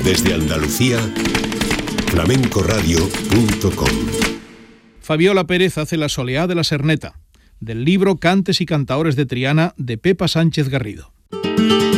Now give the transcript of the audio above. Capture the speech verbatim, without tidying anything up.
Desde Andalucía, flamencoradio punto com. Fabiola Pérez hace La soleá de la Serneta, del libro Cantes y cantaores de Triana de Pepa Sánchez Garrido.